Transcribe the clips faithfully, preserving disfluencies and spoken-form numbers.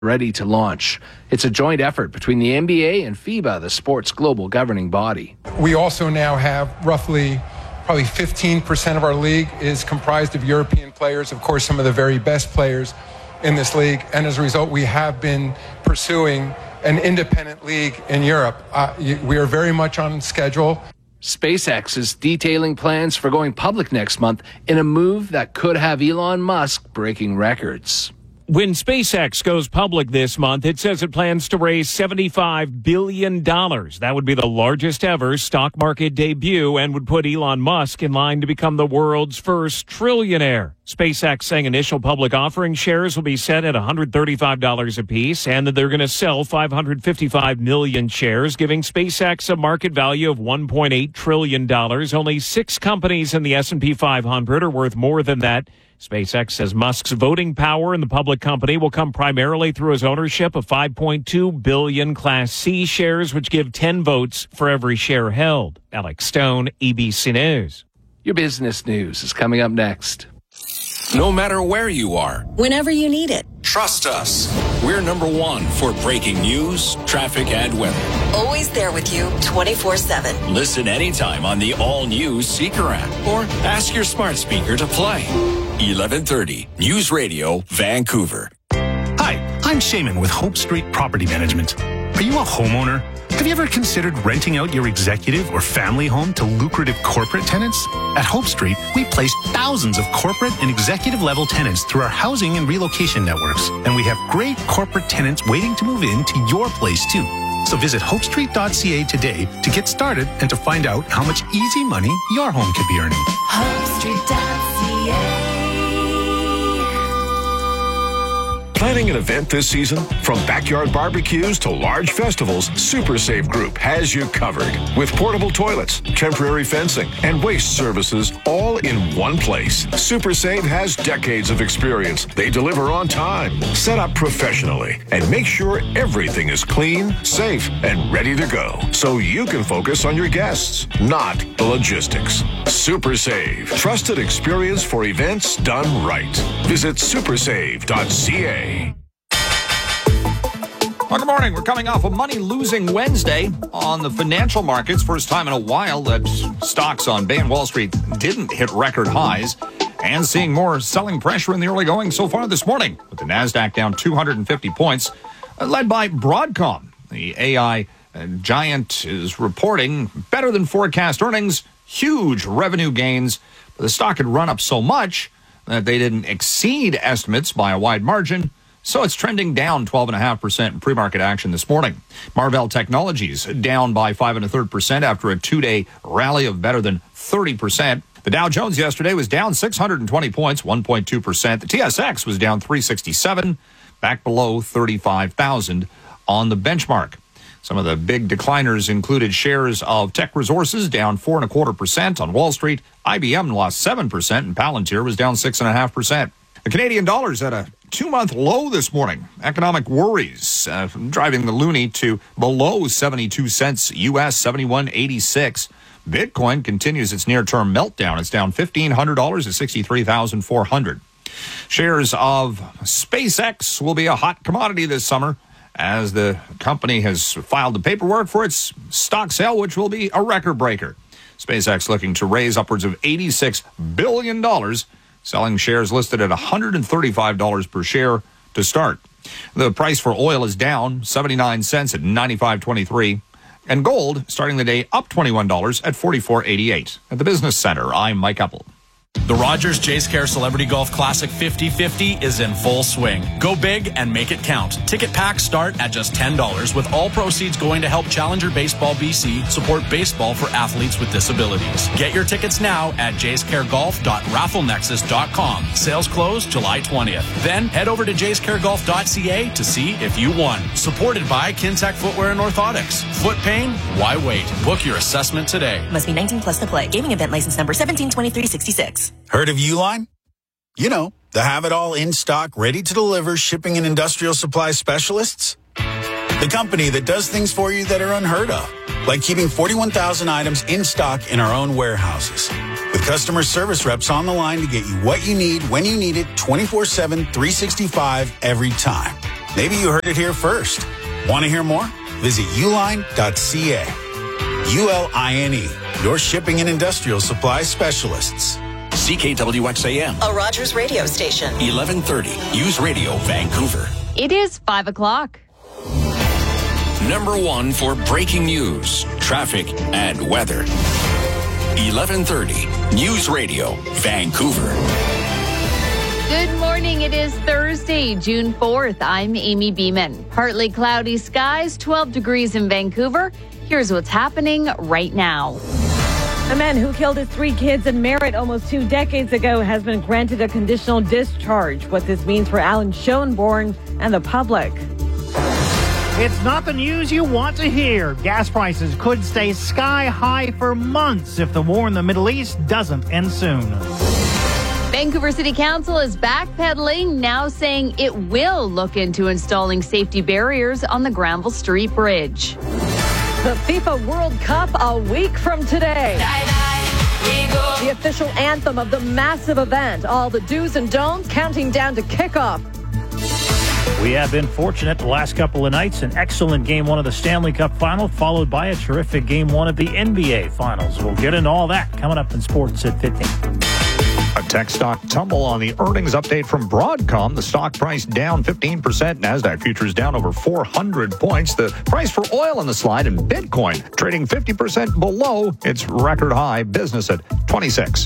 ready to launch. It's a joint effort between the N B A and FIBA, the sport's global governing body. We also now have roughly probably fifteen percent of our league is comprised of European players, of course, some of the very best players in this league. And as a result, we have been pursuing an independent league in Europe. Uh, we are very much on schedule. SpaceX is detailing plans for going public next month in a move that could have Elon Musk breaking records. When SpaceX goes public this month, it says it plans to raise seventy-five billion dollars. That would be the largest ever stock market debut and would put Elon Musk in line to become the world's first trillionaire. SpaceX saying initial public offering shares will be set at one hundred thirty-five dollars apiece and that they're going to sell five hundred fifty-five million shares, giving SpaceX a market value of one point eight trillion dollars. Only six companies in the S and P five hundred are worth more than that. SpaceX says Musk's voting power in the public company will come primarily through his ownership of five point two billion Class C shares, which give ten votes for every share held. Alex Stone, A B C News. Your business news is coming up next. No matter where you are, whenever you need it, trust us. We're number one for breaking news, traffic, and weather. Always there with you twenty-four seven. Listen anytime on the all-new Seeker app or ask your smart speaker to play. eleven thirty News Radio, Vancouver. Hi, I'm Shaman with Hope Street Property Management. Are you a homeowner? Have you ever considered renting out your executive or family home to lucrative corporate tenants? At Hope Street, we place thousands of corporate and executive level tenants through our housing and relocation networks. And we have great corporate tenants waiting to move into your place too. So visit hope street dot c a today to get started and to find out how much easy money your home could be earning. hope street dot c a. Planning an event this season? From backyard barbecues to large festivals, Super Save Group has you covered. With portable toilets, temporary fencing, and waste services all in one place. Super Save has decades of experience. They deliver on time, set up professionally, and make sure everything is clean, safe, and ready to go. So you can focus on your guests, not the logistics. Super Save. Trusted experience for events done right. Visit super save dot c a. Well, good morning. We're coming off a money-losing Wednesday on the financial markets. First time in a while that stocks on Bay and Wall Street didn't hit record highs. And seeing more selling pressure in the early going so far this morning, with the NASDAQ down two hundred fifty points, led by Broadcom. The A I giant is reporting better than forecast earnings, huge revenue gains. But the stock had run up so much that they didn't exceed estimates by a wide margin. So it's trending down twelve point five percent in pre-market action this morning. Marvell Technologies down by five and a third percent after a two-day rally of better than thirty percent. The Dow Jones yesterday was down six hundred twenty points, one point two percent. The T S X was down three sixty-seven, back below thirty-five thousand on the benchmark. Some of the big decliners included shares of Tech Resources down four and a quarter percent on Wall Street. I B M lost seven percent and Palantir was down six and a half percent. The Canadian dollar's at a two-month low this morning. Economic worries uh, driving the loonie to below seventy-two cents U S, seventy-one eighty-six. Bitcoin continues its near-term meltdown. It's down fifteen hundred dollars to sixty-three thousand four hundred dollars. Shares of SpaceX will be a hot commodity this summer as the company has filed the paperwork for its stock sale, which will be a record breaker. SpaceX looking to raise upwards of eighty-six billion dollars, selling shares listed at one hundred thirty-five dollars per share to start. The price for oil is down seventy-nine cents at ninety-five twenty-three. And gold starting the day up twenty-one dollars at forty-four eighty-eight. At the Business Center, I'm Mike Eppel. The Rogers Jace Care Celebrity Golf Classic fifty fifty is in full swing. Go big and make it count. Ticket packs start at just ten dollars, with all proceeds going to help Challenger Baseball B C support baseball for athletes with disabilities. Get your tickets now at jace care golf dot raffle nexus dot com. Sales close July twentieth. Then head over to jace care golf dot c a to see if you won. Supported by Kintac Footwear and Orthotics. Foot pain? Why wait? Book your assessment today. Must be nineteen plus to play. Gaming event license number seventeen twenty-three sixty-six. Heard of Uline? You know, the have-it-all in-stock, ready-to-deliver shipping and industrial supply specialists. The company that does things for you that are unheard of, like keeping forty-one thousand items in stock in our own warehouses. With customer service reps on the line to get you what you need, when you need it, twenty-four seven, three sixty-five every time. Maybe you heard it here first. Want to hear more? Visit uline dot c a. U L I N E, your shipping and industrial supply specialists. C K W X A M. A Rogers radio station. eleven thirty. News Radio, Vancouver. It is five o'clock. Number one for breaking news, traffic, and weather. eleven thirty. News Radio, Vancouver. Good morning. It is Thursday, June fourth. I'm Amy Beeman. Partly cloudy skies, twelve degrees in Vancouver. Here's what's happening right now. The man who killed his three kids in Merritt almost two decades ago has been granted a conditional discharge. What this means for Alan Schoenborn and the public. It's not the news you want to hear. Gas prices could stay sky high for months if the war in the Middle East doesn't end soon. Vancouver City Council is backpedaling, now saying it will look into installing safety barriers on the Granville Street Bridge. The FIFA World Cup a week from today. The official anthem of the massive event. All the do's and don'ts counting down to kickoff. We have been fortunate the last couple of nights. An excellent game one of the Stanley Cup final, followed by a terrific game one of the N B A finals. We'll get into all that coming up in sports at fifteen. A tech stock tumble on the earnings update from Broadcom. The stock price down fifteen percent. NASDAQ futures down over four hundred points. The price for oil on the slide, and Bitcoin trading fifty percent below its record high. Business at twenty-six.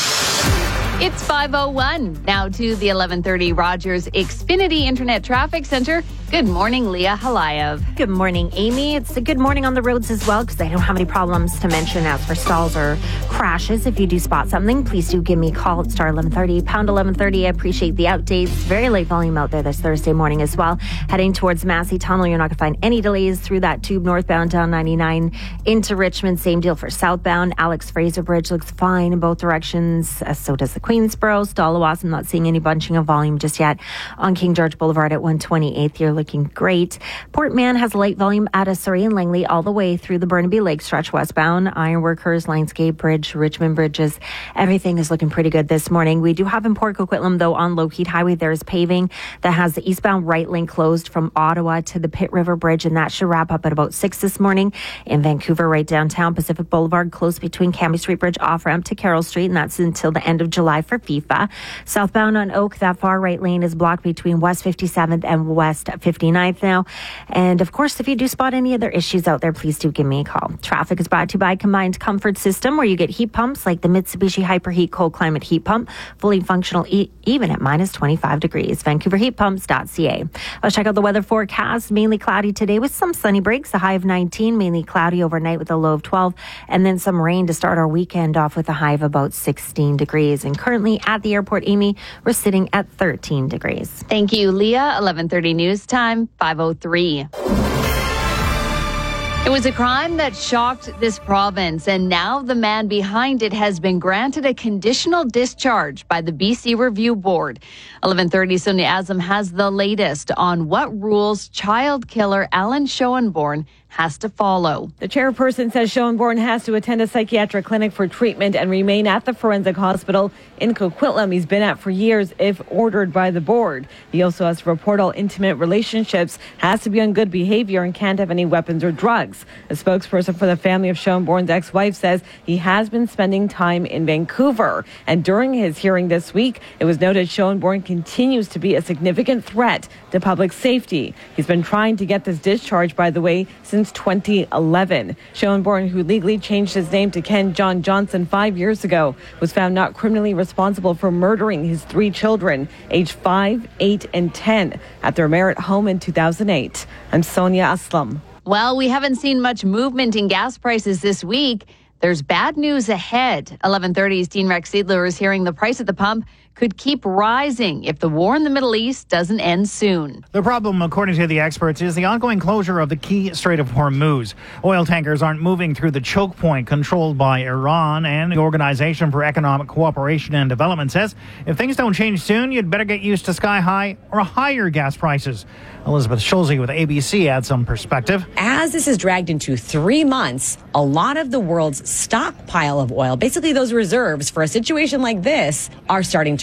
It's five oh one. Now to the eleven thirty Rogers Xfinity Internet Traffic Center. Good morning, Leah Halayev. Good morning, Amy. It's a good morning on the roads as well, because I don't have any problems to mention as for stalls or crashes. If you do spot something, please do give me a call at star eleven thirty, pound eleven thirty. I appreciate the updates. Very late volume out there this Thursday morning as well. Heading towards Massey Tunnel, you're not going to find any delays through that tube northbound down ninety-nine into Richmond. Same deal for southbound. Alex Fraser Bridge looks fine in both directions. Uh, so does the Queensboro. Stalawas, I'm not seeing any bunching of volume just yet. On King George Boulevard at one twenty-eighth, you're looking great. Port Mann has light volume out of Surrey and Langley all the way through the Burnaby Lake stretch westbound. Ironworkers, Lionsgate Bridge, Richmond Bridges. Everything is looking pretty good this morning. We do have in Port Coquitlam, though, on Lougheed Highway, there's paving that has the eastbound right lane closed from Ottawa to the Pitt River Bridge, and that should wrap up at about six this morning. In Vancouver, right downtown, Pacific Boulevard, close between Cambie Street Bridge off-ramp to Carroll Street, and that's until the end of July for FIFA. Southbound on Oak, that far right lane is blocked between West fifty-seventh and West fifty-ninth now. And of course, if you do spot any other issues out there, please do give me a call. Traffic is brought to you by Combined Comfort System, where you get heat pumps like the Mitsubishi Hyperheat Cold Climate Heat Pump, fully functional e- even at minus twenty-five degrees. Vancouver Heat Pumps dot c a. Let's check out the weather forecast. Mainly cloudy today with some sunny breaks, a high of nineteen, mainly cloudy overnight with a low of twelve, and then some rain to start our weekend off with a high of about sixteen degrees. And currently at the airport, Amy, we're sitting at thirteen degrees. Thank you, Leah. eleven thirty news time, five oh three. It was a crime that shocked this province, and now the man behind it has been granted a conditional discharge by the B C Review Board. eleven thirty, Sonia Azam has the latest on what rules child killer Alan Schoenborn has to follow. The chairperson says Schoenborn has to attend a psychiatric clinic for treatment and remain at the forensic hospital in Coquitlam he's been at for years if ordered by the board. He also has to report all intimate relationships, has to be on good behavior, and can't have any weapons or drugs. A spokesperson for the family of Schoenborn's ex-wife says he has been spending time in Vancouver. And during his hearing this week, it was noted Schoenborn continues to be a significant threat to public safety. He's been trying to get this discharge, by the way, since twenty eleven. Schoenborn, who legally changed his name to Ken John Johnson five years ago, was found not criminally responsible for murdering his three children, aged five, eight, and ten, at their Merritt home in two thousand eight. I'm Sonia Aslam. Well, we haven't seen much movement in gas prices this week. There's bad news ahead. eleven thirty's Dean Rex Seidler is hearing the price at the pump could keep rising if the war in the Middle East doesn't end soon. The problem, according to the experts, is the ongoing closure of the key Strait of Hormuz. Oil tankers aren't moving through the choke point controlled by Iran, and the Organization for Economic Cooperation and Development says if things don't change soon, you'd better get used to sky-high or higher gas prices. Elizabeth Schulze with A B C adds some perspective. As this is dragged into three months, a lot of the world's stockpile of oil, basically those reserves for a situation like this, are starting to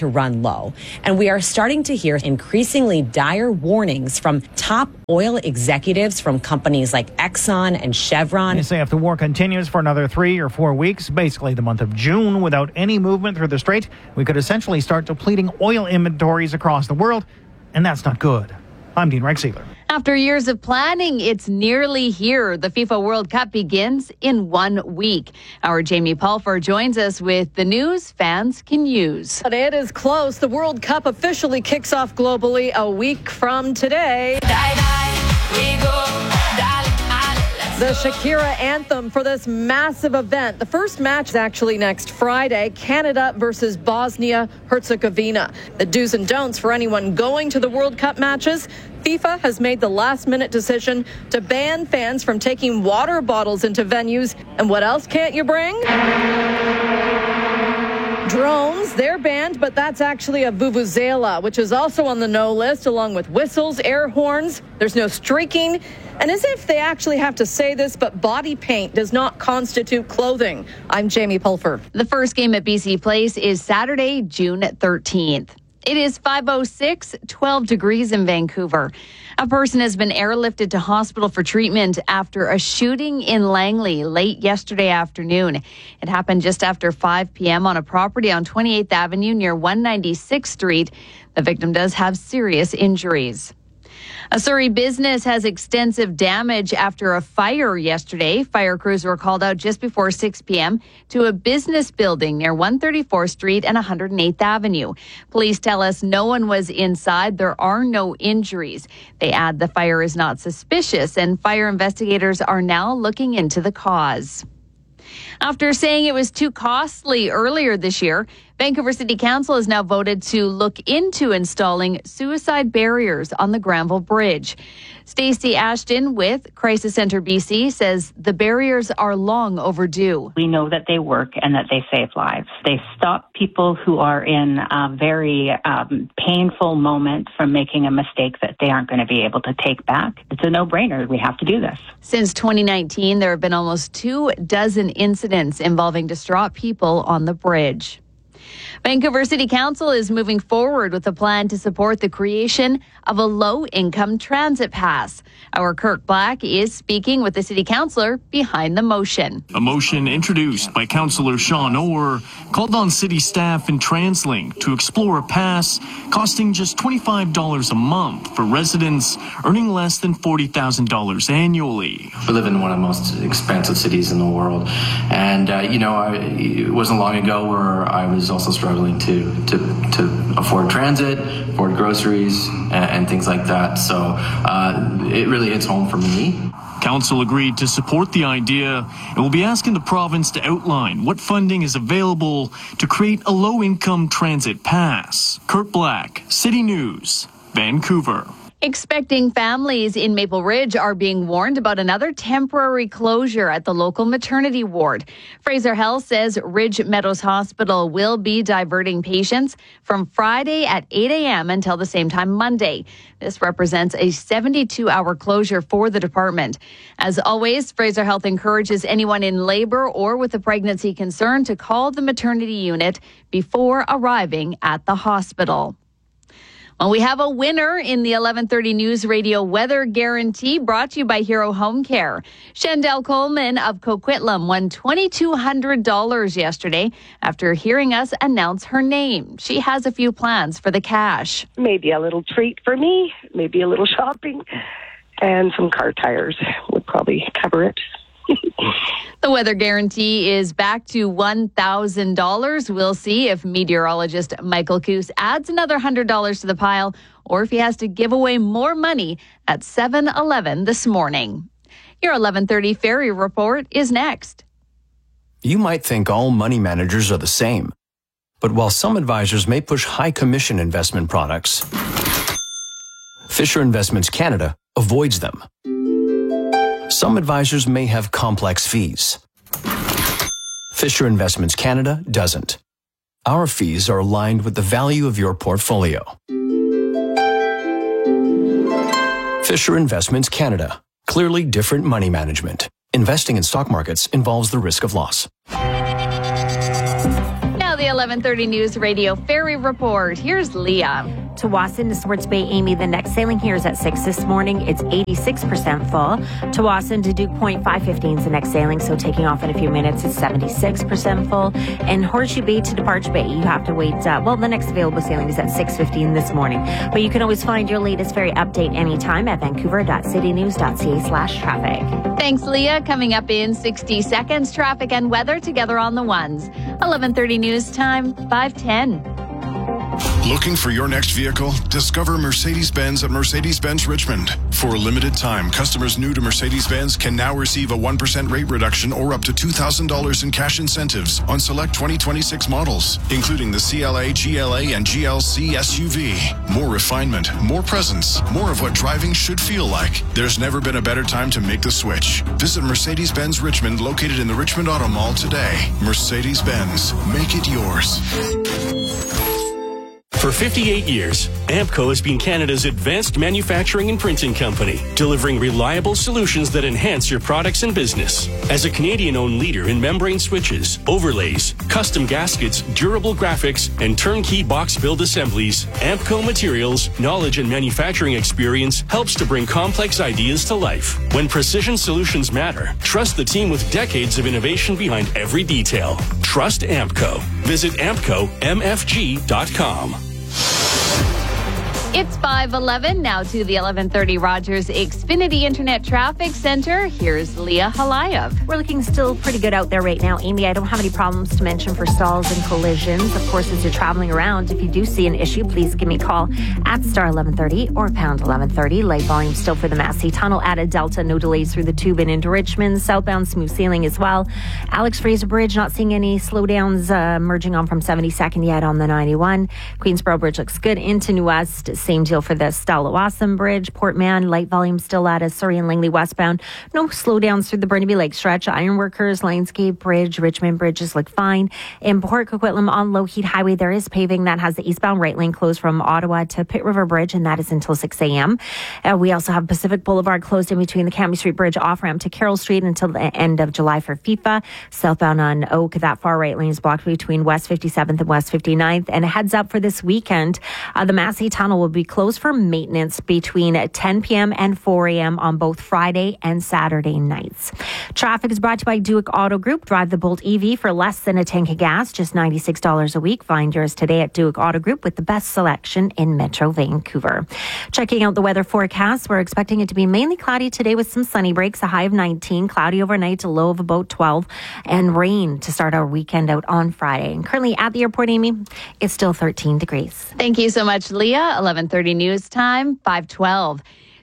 to run low. And we are starting to hear increasingly dire warnings from top oil executives from companies like Exxon and Chevron. They say if the war continues for another three or four weeks, basically the month of June, without any movement through the Strait, we could essentially start depleting oil inventories across the world, and that's not good. I'm Dean Rexealer. After years of planning, it's nearly here. The FIFA World Cup begins in one week. Our Jamie Pulfer joins us with the news fans can use. But it is close. The World Cup officially kicks off globally a week from today. The Shakira anthem for this massive event. The first match is actually next Friday, Canada versus Bosnia-Herzegovina. The do's and don'ts for anyone going to the World Cup matches. FIFA has made the last-minute decision to ban fans from taking water bottles into venues. And what else can't you bring? Drones, they're banned, but that's actually a vuvuzela, which is also on the no list, along with whistles, air horns. There's no streaking. And as if they actually have to say this, but body paint does not constitute clothing. I'm Jamie Pulfer. The first game at B C Place is Saturday, June thirteenth. It is five oh six, twelve degrees in Vancouver. A person has been airlifted to hospital for treatment after a shooting in Langley late yesterday afternoon. It happened just after five p.m. on a property on twenty-eighth Avenue near one ninety-sixth Street. The victim does have serious injuries. A Surrey business has extensive damage after a fire yesterday. Fire crews were called out just before six p.m. to a business building near one thirty-fourth Street and one hundred eighth Avenue. Police tell us no one was inside. There are no injuries. They add the fire is not suspicious, and fire investigators are now looking into the cause. After saying it was too costly earlier this year, Vancouver City Council has now voted to look into installing suicide barriers on the Granville Bridge. Stacey Ashton with Crisis Centre B C says the barriers are long overdue. We know that they work and that they save lives. They stop people who are in a very um, painful moment from making a mistake that they aren't going to be able to take back. It's a no-brainer. We have to do this. Since twenty nineteen, there have been almost two dozen incidents involving distraught people on the bridge. Vancouver City Council is moving forward with a plan to support the creation of a low-income transit pass. Our Kirk Black is speaking with the city councillor behind the motion. A motion introduced by Councillor Sean Orr called on city staff and TransLink to explore a pass costing just twenty-five dollars a month for residents earning less than forty thousand dollars annually. We live in one of the most expensive cities in the world. And, uh, you know, I, it wasn't long ago where I was also struggling to, to, to afford transit, afford groceries, and, and things like that. So uh, it really hits home for me. Council agreed to support the idea and will be asking the province to outline what funding is available to create a low-income transit pass. Kurt Black, City News, Vancouver. Expecting families in Maple Ridge are being warned about another temporary closure at the local maternity ward. Fraser Health says Ridge Meadows Hospital will be diverting patients from Friday at eight a.m. until the same time Monday. This represents a seventy-two hour closure for the department. As always, Fraser Health encourages anyone in labor or with a pregnancy concern to call the maternity unit before arriving at the hospital. Well, we have a winner in the eleven thirty News Radio Weather Guarantee brought to you by Hero Home Care. Shandell Coleman of Coquitlam won two thousand two hundred dollars yesterday after hearing us announce her name. She has a few plans for the cash. Maybe a little treat for me, maybe a little shopping, and some car tires would probably cover it. The weather guarantee is back to one thousand dollars. We'll see if meteorologist Michael Coos adds another one hundred dollars to the pile or if he has to give away more money at seven eleven this morning. Your eleven thirty Ferry Report is next. You might think all money managers are the same. But while some advisors may push high commission investment products, Fisher Investments Canada avoids them. Some advisors may have complex fees. Fisher Investments Canada doesn't. Our fees are aligned with the value of your portfolio. Fisher Investments Canada. Clearly different money management. Investing in stock markets involves the risk of loss. Now Now the eleven thirty News Radio Ferry Report. Here's Leah. Tsawwassen to Swartz Bay, Amy. The next sailing here is at six this morning. It's eighty-six percent full. Tsawwassen to Duke Point, five fifteen is the next sailing, so taking off in a few minutes. It's seventy-six percent full. And Horseshoe Bay to Departure Bay, you have to wait. Uh, well, the next available sailing is at six fifteen this morning. But you can always find your latest ferry update anytime at vancouver.citynews.ca slash traffic. Thanks, Leah. Coming up in sixty seconds, traffic and weather together on the ones. eleven thirty News Time, five ten. Looking for your next vehicle? Discover Mercedes-Benz at Mercedes-Benz Richmond. For a limited time, customers new to Mercedes-Benz can now receive a one percent rate reduction or up to two thousand dollars in cash incentives on select twenty twenty-six models, including the C L A, G L A, and G L C S U V. More refinement, more presence, more of what driving should feel like. There's never been a better time to make the switch. Visit Mercedes-Benz Richmond, located in the Richmond Auto Mall today. Mercedes-Benz, make it yours. For fifty-eight years, Ampco has been Canada's advanced manufacturing and printing company, delivering reliable solutions that enhance your products and business. As a Canadian-owned leader in membrane switches, overlays, custom gaskets, durable graphics, and turnkey box build assemblies, Ampco Materials' knowledge and manufacturing experience helps to bring complex ideas to life. When precision solutions matter, trust the team with decades of innovation behind every detail. Trust Ampco. Visit ampco m f g dot com. It's five eleven, now to the eleven thirty Rogers Xfinity Internet Traffic Center. Here's Leah Halayev. We're looking still pretty good out there right now, Amy. I don't have any problems to mention for stalls and collisions. Of course, as you're traveling around, if you do see an issue, please give me a call at star eleven thirty or pound eleven thirty. Light volume still for the Massey Tunnel at a Delta. No delays through the tube and into Richmond. Southbound smooth sailing as well. Alex Fraser Bridge, not seeing any slowdowns uh, merging on from seventy-second yet on the ninety-one. Queensboro Bridge looks good into New West. Same deal for the Stella-Wasson Bridge. Port Mann, light volume still at a Surrey and Langley westbound. No slowdowns through the Burnaby Lake stretch. Ironworkers, Lionsgate Bridge, Richmond Bridges look fine. In Port Coquitlam on Lougheed Highway, there is paving that has the eastbound right lane closed from Ottawa to Pitt River Bridge, and that is until six a.m. Uh, we also have Pacific Boulevard closed in between the Cambie Street Bridge off-ramp to Carroll Street until the end of July for FIFA. Southbound on Oak, that far right lane is blocked between West fifty-seventh and West fifty-ninth. And a heads up for this weekend, uh, the Massey Tunnel will be closed for maintenance between ten p.m. and four a.m. on both Friday and Saturday nights. Traffic is brought to you by Duke Auto Group. Drive the Bolt E V for less than a tank of gas, just ninety-six dollars a week. Find yours today at Duke Auto Group with the best selection in Metro Vancouver. Checking out the weather forecast, we're expecting it to be mainly cloudy today with some sunny breaks, a high of nineteen, cloudy overnight, a low of about twelve, and rain to start our weekend out on Friday. And currently at the airport, Amy, it's still thirteen degrees. Thank you so much, Leah. eleven thirty News Time, five twelve.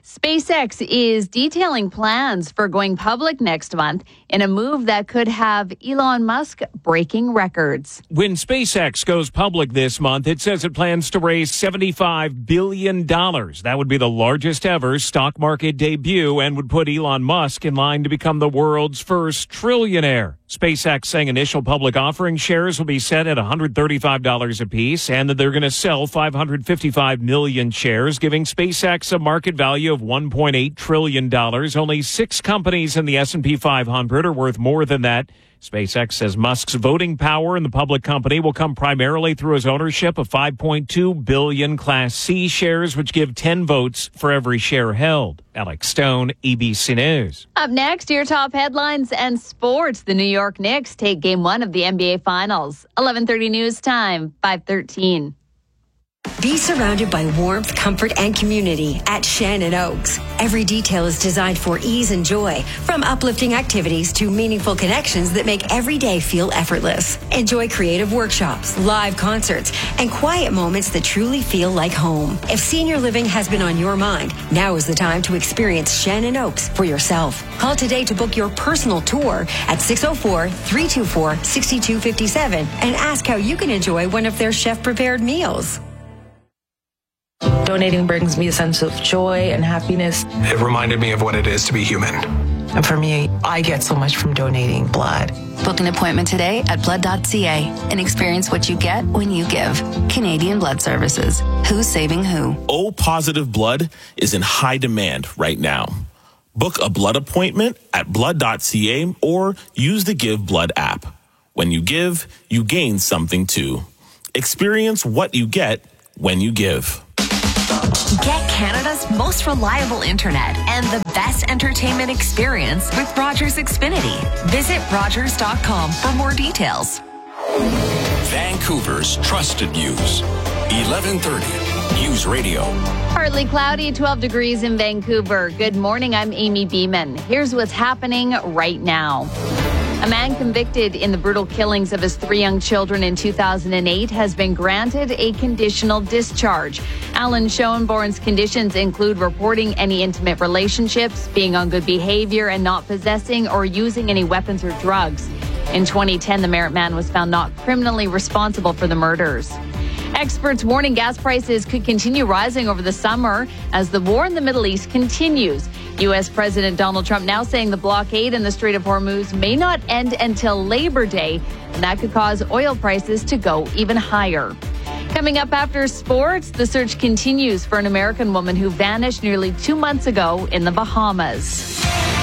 SpaceX is detailing plans for going public next month in a move that could have Elon Musk breaking records. When SpaceX goes public this month, it says it plans to raise seventy-five billion dollars. That would be the largest ever stock market debut and would put Elon Musk in line to become the world's first trillionaire. SpaceX saying initial public offering shares will be set at one hundred thirty-five dollars a piece and that they're going to sell five hundred fifty-five million shares, giving SpaceX a market value of one point eight trillion dollars. Only six companies in the S and P five hundred are worth more than that. SpaceX says Musk's voting power in the public company will come primarily through his ownership of five point two billion Class C shares, which give ten votes for every share held. Alex Stone, A B C News. Up next, your top headlines and sports. The New York Knicks take game one of the N B A Finals. eleven thirty News Time, five thirteen. Be surrounded by warmth, comfort, and community at Shannon Oaks. Every detail is designed for ease and joy, from uplifting activities to meaningful connections that make every day feel effortless. Enjoy creative workshops, live concerts, and quiet moments that truly feel like home. If senior living has been on your mind, now is the time to experience Shannon Oaks for yourself. Call today to book your personal tour at six oh four, three two four, six two five seven and ask how you can enjoy one of their chef-prepared meals. Donating brings me a sense of joy and happiness. It reminded me of what it is to be human. And for me, I get so much from donating blood. Book an appointment today at blood dot c a and experience what you get when you give. Canadian Blood Services. Who's saving who? O-positive blood is in high demand right now. Book a blood appointment at blood dot c a or use the Give Blood app. When you give, you gain something too. Experience what you get when you give. Get Canada's most reliable internet and the best entertainment experience with Rogers Xfinity. Visit rogers dot com for more details. Vancouver's trusted news. eleven thirty News Radio. Partly cloudy, twelve degrees in Vancouver. Good morning, I'm Amy Beeman. Here's what's happening right now. A man convicted in the brutal killings of his three young children in two thousand eight has been granted a conditional discharge. Alan Schoenborn's conditions include reporting any intimate relationships, being on good behavior, and not possessing or using any weapons or drugs. In twenty ten, the Merritt man was found not criminally responsible for the murders. Experts warning gas prices could continue rising over the summer as the war in the Middle East continues. U S President Donald Trump now saying the blockade in the Strait of Hormuz may not end until Labor Day, and that could cause oil prices to go even higher. Coming up after sports, the search continues for an American woman who vanished nearly two months ago in the Bahamas.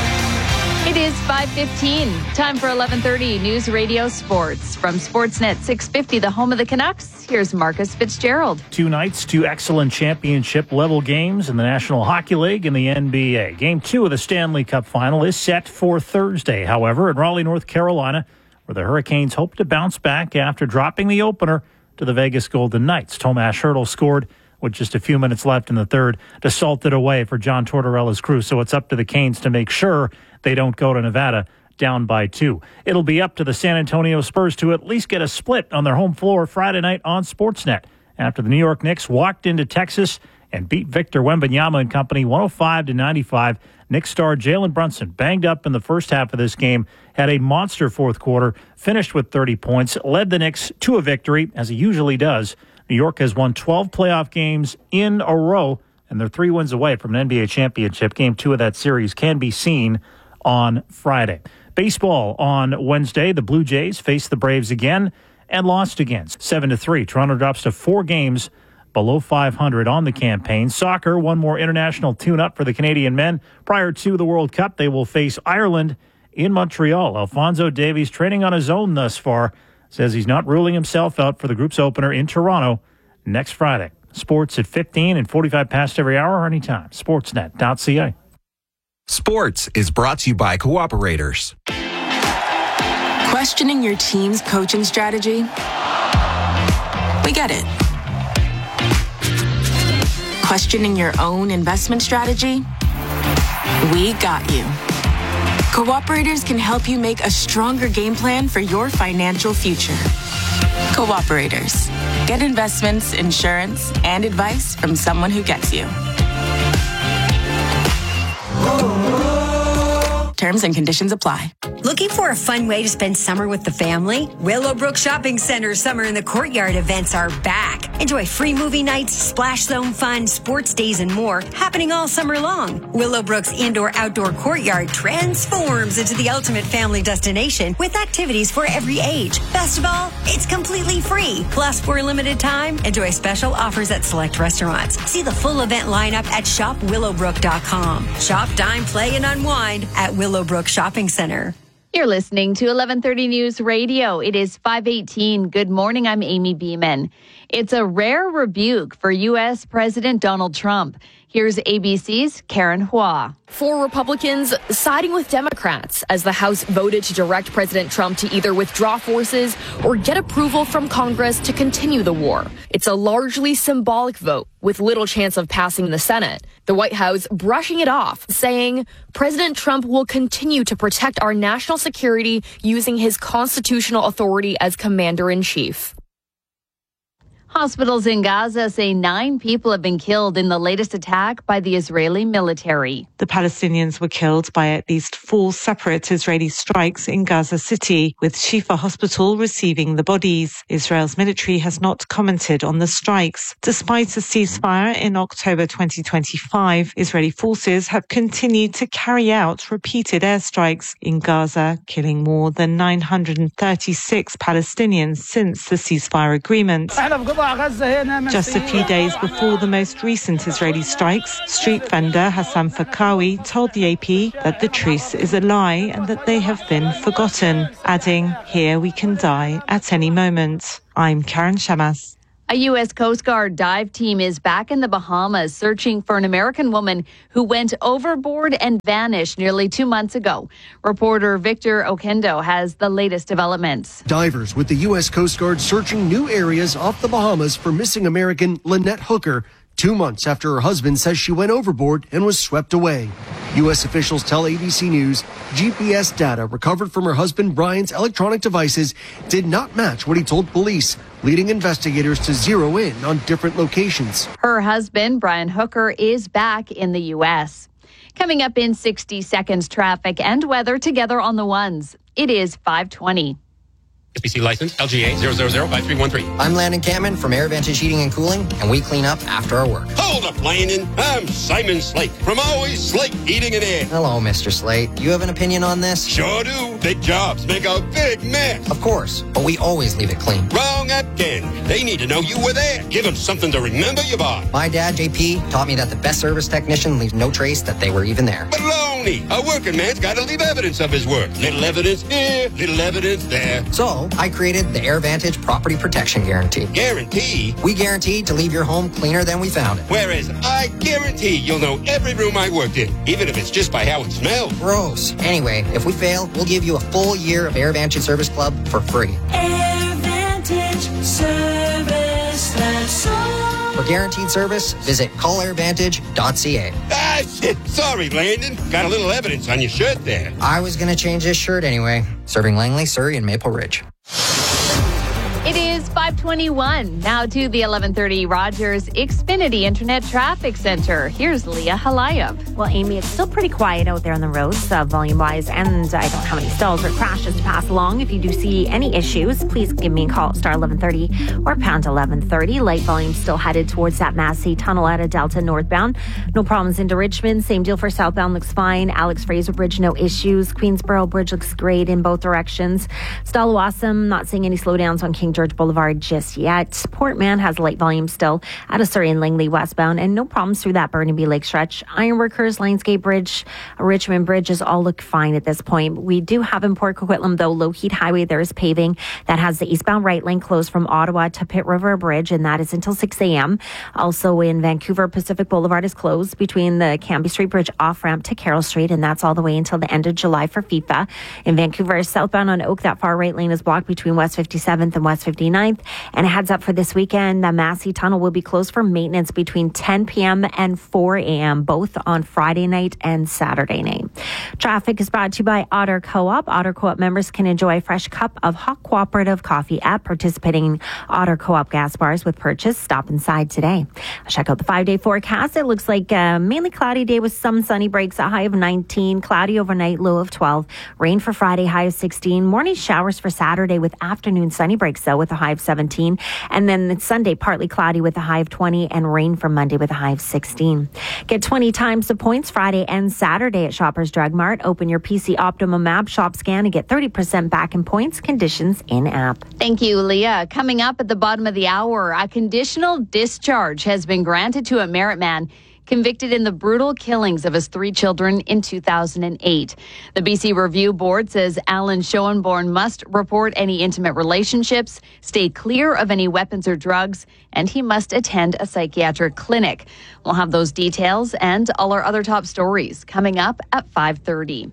It is five fifteen. Time for eleven thirty News Radio Sports. From Sportsnet six fifty, the home of the Canucks, here's Marcus Fitzgerald. Two nights, two excellent championship-level games in the National Hockey League and the N B A. Game two of the Stanley Cup Final is set for Thursday, however, in Raleigh, North Carolina, where the Hurricanes hope to bounce back after dropping the opener to the Vegas Golden Knights. Tomas Hertl scored with just a few minutes left in the third to salt it away for John Tortorella's crew, so it's up to the Canes to make sure they don't go to Nevada down by two. It'll be up to the San Antonio Spurs to at least get a split on their home floor Friday night on Sportsnet after the New York Knicks walked into Texas and beat Victor Wembanyama and company one oh five to ninety-five. Knicks star Jalen Brunson banged up in the first half of this game, had a monster fourth quarter, finished with thirty points, led the Knicks to a victory, as he usually does. New York has won twelve playoff games in a row, and they're three wins away from an N B A championship. Game two of that series can be seen on Friday. Baseball on Wednesday, the Blue Jays faced the Braves again and lost again, seven to three. Toronto drops to four games below five hundred on the campaign. Soccer, one more international tune-up for the Canadian men. Prior to the World Cup, they will face Ireland in Montreal. Alphonso Davies, training on his own thus far, says he's not ruling himself out for the group's opener in Toronto next Friday. Sports at fifteen and forty-five past every hour or anytime. Sportsnet dot c a. Sports is brought to you by Cooperators. Questioning your team's coaching strategy? We get it. Questioning your own investment strategy? We got you. Cooperators can help you make a stronger game plan for your financial future. Cooperators. Get investments, insurance, and advice from someone who gets you. Terms and conditions apply. Looking for a fun way to spend summer with the family? Willowbrook Shopping Center Summer in the Courtyard events are back. Enjoy free movie nights, splash zone fun, sports days, and more happening all summer long. Willowbrook's indoor-outdoor courtyard transforms into the ultimate family destination with activities for every age. Best of all, it's completely free. Plus, for a limited time, enjoy special offers at select restaurants. See the full event lineup at shop willowbrook dot com. Shop, dine, play, and unwind at Willowbrook Shopping Center. You're listening to eleven thirty News Radio. It is five eighteen. Good morning. I'm Amy Beeman. It's a rare rebuke for U S President Donald Trump. Here's A B C's Karen Hua. Four Republicans siding with Democrats as the House voted to direct President Trump to either withdraw forces or get approval from Congress to continue the war. It's a largely symbolic vote with little chance of passing the Senate. The White House brushing it off, saying President Trump will continue to protect our national security using his constitutional authority as commander-in-chief. Hospitals in Gaza say nine people have been killed in the latest attack by the Israeli military. The Palestinians were killed by at least four separate Israeli strikes in Gaza City, with Shifa Hospital receiving the bodies. Israel's military has not commented on the strikes. Despite a ceasefire in October twenty twenty-five, Israeli forces have continued to carry out repeated airstrikes in Gaza, killing more than nine hundred thirty-six Palestinians since the ceasefire agreement. Just a few days before the most recent Israeli strikes, street vendor Hassan Fakawi told the A P that the truce is a lie and that they have been forgotten, adding, "Here we can die at any moment." I'm Karen Shamas. A U S Coast Guard dive team is back in the Bahamas searching for an American woman who went overboard and vanished nearly two months ago. Reporter Victor Oquendo has the latest developments. Divers with the U S Coast Guard searching new areas off the Bahamas for missing American Lynette Hooker, two months after her husband says she went overboard and was swept away. U S officials tell A B C News G P S data recovered from her husband Brian's electronic devices did not match what he told police, leading investigators to zero in on different locations. Her husband, Brian Hooker, is back in the U S. Coming up in sixty seconds, traffic and weather together on the ones. It is five twenty. S B C license L G A zero zero zero five three one three. I'm Landon Cameron from Air Vantage Heating and Cooling, and we clean up after our work. Hold up, Landon. I'm Simon Slate from Always Slate Heating and Air. Hello, Mister Slate. You have an opinion on this? Sure do. Big jobs make a big mess. Of course, but we always leave it clean. Wrong again. They need to know you were there. Give them something to remember you by. My dad, J P, taught me that the best service technician leaves no trace that they were even there. Baloney. A working man's got to leave evidence of his work. Little evidence here, little evidence there. So, I created the Air Vantage Property Protection Guarantee. Guarantee? We guarantee to leave your home cleaner than we found it. Whereas I guarantee you'll know every room I worked in, even if it's just by how it smells. Gross. Anyway, if we fail, we'll give you a full year of Air Vantage Service Club for free. Air Vantage Service, that's all. For guaranteed service, visit call air vantage dot c a. Ah, shit. Sorry, Landon. Got a little evidence on your shirt there. I was going to change this shirt anyway. Serving Langley, Surrey, and Maple Ridge. It is five twenty-one. Now to the eleven thirty Rogers Xfinity Internet Traffic Center. Here's Leah Halayev. Well, Amy, it's still pretty quiet out there on the roads, uh, volume-wise, and I don't have any stalls or crashes to pass along. If you do see any issues, please give me a call at star eleven thirty or pound eleven thirty. Light volume still headed towards that Massey Tunnel out of Delta northbound. No problems into Richmond. Same deal for southbound. Looks fine. Alex Fraser Bridge, no issues. Queensboro Bridge looks great in both directions. Stallawasam, not seeing any slowdowns on King George Boulevard just yet. Port Mann has light volume still out of Surrey and Langley westbound, and no problems through that Burnaby Lake stretch. Ironworkers, Lionsgate Bridge, Richmond Bridges all look fine at this point. We do have in Port Coquitlam, though, Lougheed Highway, there is paving that has the eastbound right lane closed from Ottawa to Pitt River Bridge, and that is until six a.m. Also in Vancouver, Pacific Boulevard is closed between the Cambie Street Bridge off-ramp to Carroll Street, and that's all the way until the end of July for FIFA. In Vancouver, southbound on Oak, that far right lane is blocked between West fifty-seventh and West fifty-ninth. And a heads up for this weekend, the Massey Tunnel will be closed for maintenance between ten p.m. and four a.m., both on Friday night and Saturday night. Traffic is brought to you by Otter Co-op. Otter Co-op members can enjoy a fresh cup of hot cooperative coffee at participating Otter Co-op gas bars with purchase. Stop inside today. Check out the five-day forecast. It looks like a mainly cloudy day with some sunny breaks, a high of nineteen, cloudy overnight, low of twelve. Rain for Friday, high of sixteen. Morning showers for Saturday with afternoon sunny breaks, though, with a high of seventeen. And then it's Sunday, partly cloudy with a high of twenty, and rain for Monday with a high of sixteen. Get twenty times the points Friday and Saturday at Shoppers Drug Mart. Open your P C Optimum app, shop scan, and get thirty percent back in points. Conditions in app. Thank you, Leah. Coming up at the bottom of the hour, a conditional discharge has been granted to a Merritt man convicted in the brutal killings of his three children in two thousand eight. The B C Review Board says Alan Schoenborn must report any intimate relationships, stay clear of any weapons or drugs, and he must attend a psychiatric clinic. We'll have those details and all our other top stories coming up at five thirty.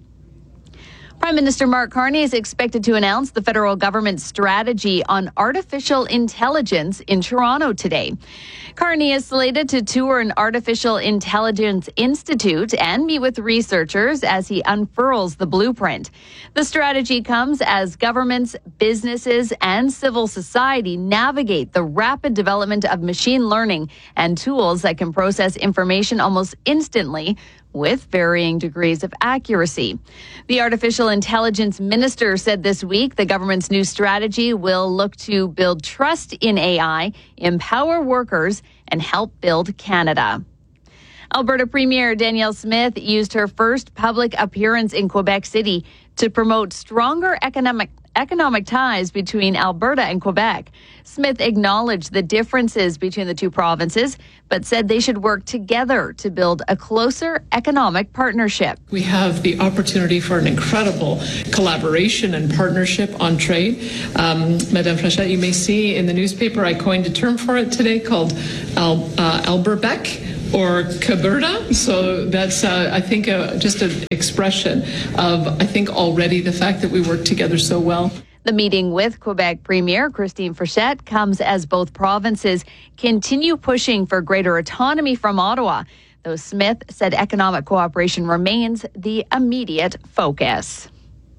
Prime Minister Mark Carney is expected to announce the federal government's strategy on artificial intelligence in Toronto today. Carney is slated to tour an artificial intelligence institute and meet with researchers as he unfurls the blueprint. The strategy comes as governments, businesses, and civil society navigate the rapid development of machine learning and tools that can process information almost instantly with varying degrees of accuracy. The artificial intelligence minister said this week the government's new strategy will look to build trust in A I, empower workers, and help build Canada. Alberta Premier Danielle Smith used her first public appearance in Quebec City to promote stronger economic economic ties between Alberta and Quebec. Smith acknowledged the differences between the two provinces, but said they should work together to build a closer economic partnership. We have the opportunity for an incredible collaboration and partnership on trade. Um, Madame Frechette, you may see in the newspaper, I coined a term for it today called Al, uh, Alberbec or Caberta. So that's, uh, I think, uh, just an expression of, I think, already the fact that we work together so well. The meeting with Quebec Premier Christine Frechette comes as both provinces continue pushing for greater autonomy from Ottawa, though Smith said economic cooperation remains the immediate focus.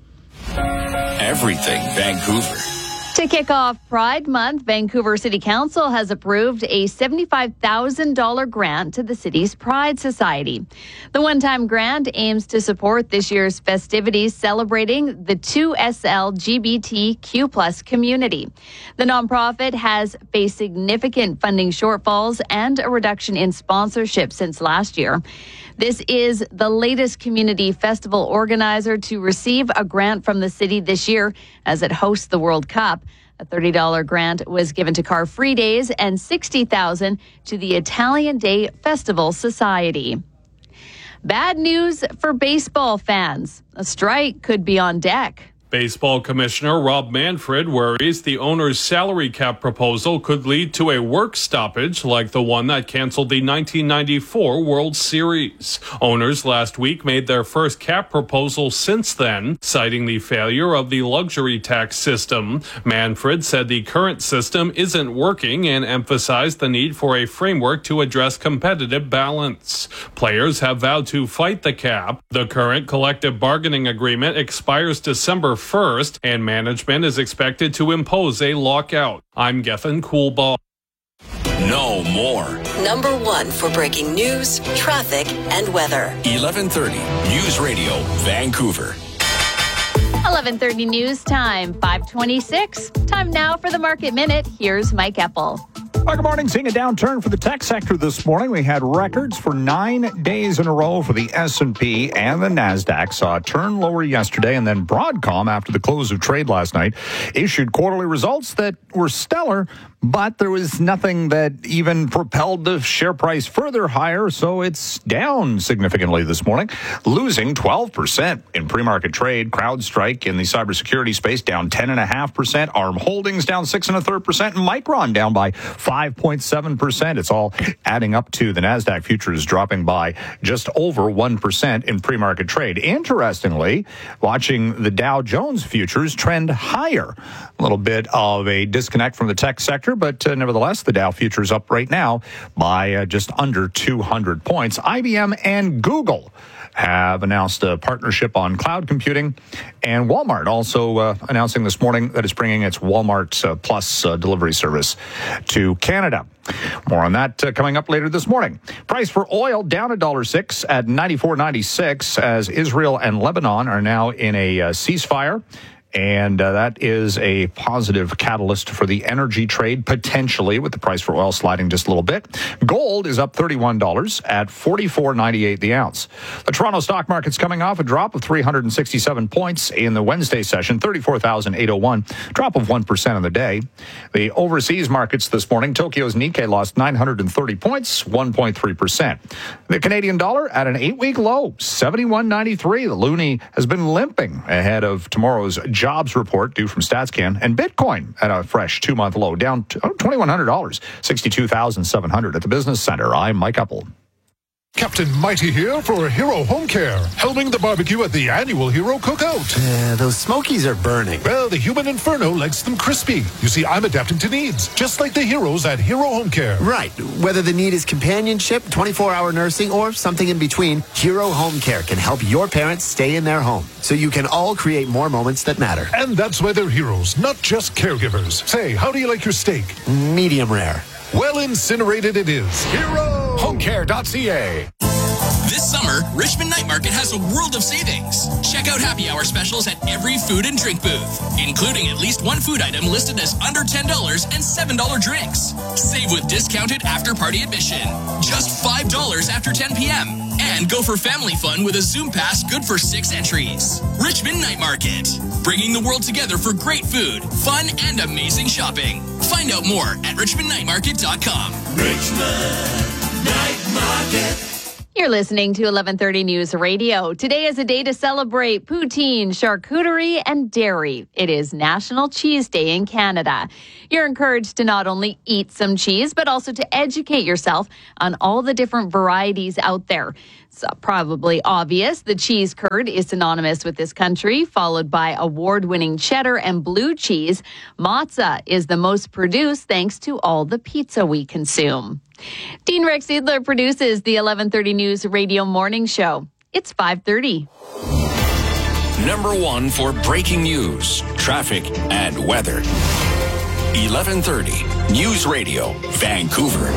Everything Vancouver. To kick off Pride Month, Vancouver City Council has approved a seventy-five thousand dollars grant to the city's Pride Society. The one-time grant aims to support this year's festivities celebrating the two S L G B T Q plus community. The nonprofit has faced significant funding shortfalls and a reduction in sponsorship since last year. This is the latest community festival organizer to receive a grant from the city this year as it hosts the World Cup. A thirty dollars grant was given to Car Free Days and sixty thousand dollars to the Italian Day Festival Society. Bad news for baseball fans. A strike could be on deck. Baseball Commissioner Rob Manfred worries the owner's salary cap proposal could lead to a work stoppage like the one that canceled the nineteen ninety-four World Series. Owners last week made their first cap proposal since then, citing the failure of the luxury tax system. Manfred said the current system isn't working and emphasized the need for a framework to address competitive balance. Players have vowed to fight the cap. The current collective bargaining agreement expires December first, and management is expected to impose a lockout. I'm Gethin Coolbaugh. No more. Number one for breaking news, traffic, and weather. eleven thirty News Radio, Vancouver. eleven thirty news time, five twenty-six. Time now for the Market Minute. Here's Mike Eppel. Well, good morning. Seeing a downturn for the tech sector this morning. We had records for nine days in a row for the S and P and the NASDAQ. Saw a turn lower yesterday, and then Broadcom, after the close of trade last night, issued quarterly results that were stellar, but there was nothing that even propelled the share price further higher, so it's down significantly this morning, losing twelve percent in pre-market trade. CrowdStrike in the cybersecurity space down ten point five percent. ARM Holdings down six point five percent. And Micron down by five point seven percent. It's all adding up to the NASDAQ futures dropping by just over one percent in pre-market trade. Interestingly, watching the Dow Jones futures trend higher. A little bit of a disconnect from the tech sector, but uh, nevertheless, the Dow futures up right now by uh, just under two hundred points. I B M and Google have announced a partnership on cloud computing, and Walmart also uh, announcing this morning that it's bringing its Walmart uh, Plus uh, delivery service to Canada. More on that uh, coming up later this morning. Price for oil down one dollar six at ninety-four ninety-six as Israel and Lebanon are now in a uh, ceasefire. And uh, that is a positive catalyst for the energy trade, potentially, with the price for oil sliding just a little bit. Gold is up thirty-one dollars at forty-four ninety-eight the ounce. The Toronto stock market's coming off a drop of three hundred sixty-seven points in the Wednesday session, thirty-four thousand eight hundred one, drop of one percent on the day. The overseas markets this morning, Tokyo's Nikkei lost nine hundred thirty points, one point three percent. The Canadian dollar at an eight-week low, seventy-one ninety-three. The loonie has been limping ahead of tomorrow's jobs report due from StatsCan, and Bitcoin at a fresh two-month low, down twenty-one hundred dollars, sixty-two thousand seven hundred dollars at the Business Center. I'm Mike Eppel. Captain Mighty here for Hero Home Care, helping the barbecue at the annual Hero Cookout. Uh, those smokies are burning. Well, the human inferno likes them crispy. You see, I'm adapting to needs, just like the heroes at Hero Home Care. Right. Whether the need is companionship, twenty-four hour nursing, or something in between, Hero Home Care can help your parents stay in their home, so you can all create more moments that matter. And that's why they're heroes, not just caregivers. Say, how do you like your steak? Medium rare. Well, incinerated it is. Hero! Homecare dot c a. This summer, Richmond Night Market has a world of savings. Check out happy hour specials at every food and drink booth, including at least one food item listed as under ten dollars and seven dollars drinks. Save with discounted after-party admission. Just five dollars after ten p.m. And go for family fun with a Zoom Pass good for six entries. Richmond Night Market, bringing the world together for great food, fun, and amazing shopping. Find out more at richmond night market dot com. Richmond Night Market. You're listening to eleven thirty News Radio. Today is a day to celebrate poutine, charcuterie, and dairy. It is National Cheese Day in Canada. You're encouraged to not only eat some cheese, but also to educate yourself on all the different varieties out there. It's probably obvious the cheese curd is synonymous with this country, followed by award-winning cheddar and blue cheese. Mozza is the most produced thanks to all the pizza we consume. Dean Rex Seidler produces the eleven thirty News Radio Morning Show. It's five thirty. Number one for breaking news, traffic, and weather. eleven thirty News Radio, Vancouver.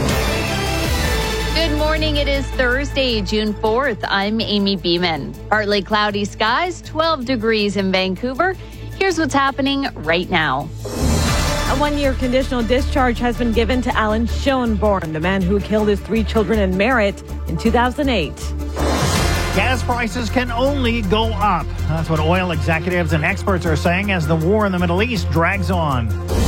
Good morning. It is Thursday, June fourth. I'm Amy Beeman. Partly cloudy skies, twelve degrees in Vancouver. Here's what's happening right now. A one-year conditional discharge has been given to Alan Schoenborn, the man who killed his three children in Merritt in two thousand eight. Gas prices can only go up. That's what oil executives and experts are saying as the war in the Middle East drags on.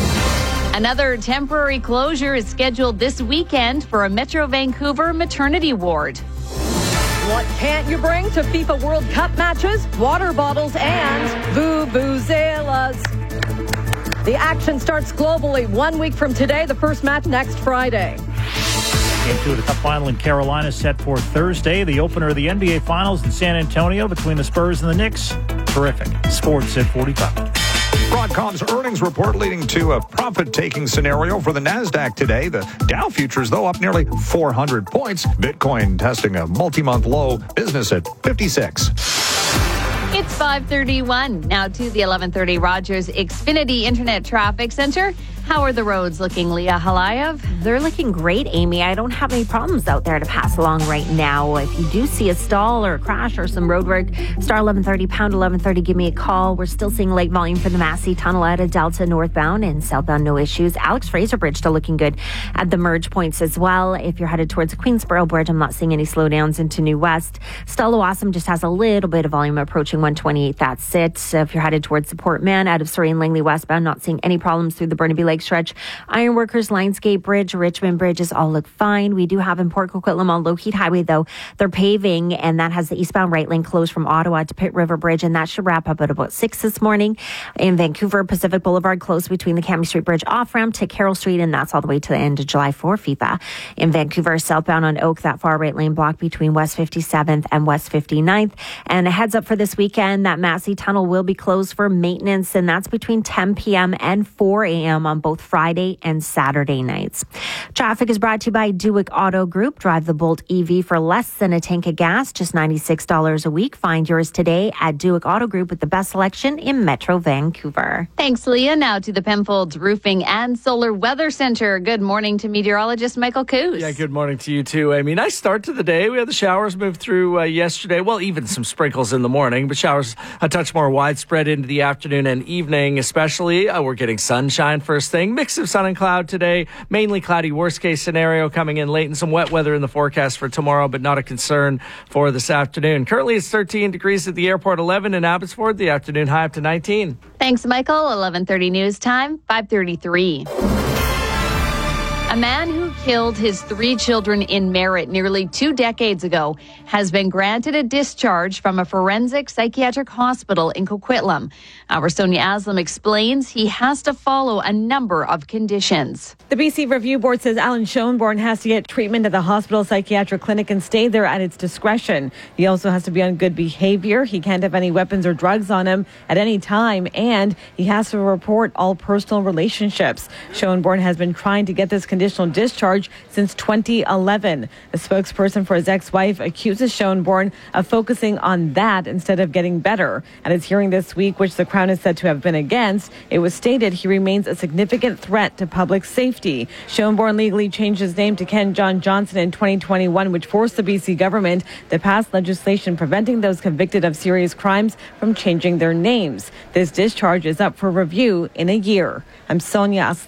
Another temporary closure is scheduled this weekend for a Metro Vancouver maternity ward. What can't you bring to FIFA World Cup matches? Water bottles and vuvuzelas. The action starts globally one week from today, the first match next Friday. Game two of the Cup final in Carolina set for Thursday. The opener of the N B A Finals in San Antonio between the Spurs and the Knicks. Terrific. Sports at forty-five. Broadcom's earnings report leading to a profit-taking scenario for the NASDAQ today. The Dow futures, though, up nearly four hundred points. Bitcoin testing a multi-month low, business at fifty-six. It's five thirty-one. Now to the eleven thirty Rogers Xfinity Internet Traffic Center. How are the roads looking, Leah Halayev? They're looking great, Amy. I don't have any problems out there to pass along right now. If you do see a stall or a crash or some road work, star eleven thirty, pound eleven thirty, give me a call. We're still seeing light volume for the Massey Tunnel out of Delta northbound and southbound, no issues. Alex Fraser Bridge still looking good at the merge points as well. If you're headed towards the Queensboro Bridge, I'm not seeing any slowdowns into New West. Stella Awesome just has a little bit of volume approaching one twenty-eight. That's it. If you're headed towards the Port Man out of Surrey and Langley westbound, not seeing any problems through the Burnaby Lake stretch. Ironworkers, Lionsgate Bridge, Richmond Bridges all look fine. We do have in Port Coquitlam on Lougheed Highway, though, they're paving, and that has the eastbound right lane closed from Ottawa to Pitt River Bridge, and that should wrap up at about six this morning. In Vancouver, Pacific Boulevard closed between the Cambie Street Bridge off-ramp to Carroll Street, and that's all the way to the end of July for FIFA. In Vancouver, southbound on Oak, that far right lane blocked between West fifty-seventh and West fifty-ninth. And a heads up for this weekend, that Massey Tunnel will be closed for maintenance, and that's between ten p.m. and four a.m. on both Friday and Saturday nights. Traffic is brought to you by Dewick Auto Group. Drive the Bolt E V for less than a tank of gas, just ninety-six dollars a week. Find yours today at Dewick Auto Group with the best selection in Metro Vancouver. Thanks, Leah. Now to the Penfolds Roofing and Solar Weather Center. Good morning to meteorologist Michael Coos. Yeah, good morning to you too. I mean, nice start to the day. We had the showers move through uh, yesterday. Well, even some sprinkles in the morning, but showers a touch more widespread into the afternoon and evening, especially. Uh, we're getting sunshine first thing. Mix of sun and cloud today. Mainly cloudy worst case scenario coming in late, and some wet weather in the forecast for tomorrow, but not a concern for this afternoon. Currently it's thirteen degrees at the airport, eleven in Abbotsford. The afternoon high up to nineteen. Thanks, Michael. eleven thirty news time, five thirty-three. A man who killed his three children in Merritt nearly two decades ago has been granted a discharge from a forensic psychiatric hospital in Coquitlam. Our Sonia Aslam explains he has to follow a number of conditions. The B C Review Board says Alan Schoenborn has to get treatment at the hospital psychiatric clinic and stay there at its discretion. He also has to be on good behavior. He can't have any weapons or drugs on him at any time, and he has to report all personal relationships. Schoenborn has been trying to get this conditional discharge since twenty eleven. A spokesperson for his ex-wife accuses Schoenborn of focusing on that instead of getting better. At his hearing this week, which the Crown is said to have been against, it was stated he remains a significant threat to public safety. Schoenborn legally changed his name to Ken John Johnson in twenty twenty-one, which forced the B C government to pass legislation preventing those convicted of serious crimes from changing their names. This discharge is up for review in a year. I'm Sonia Aslam.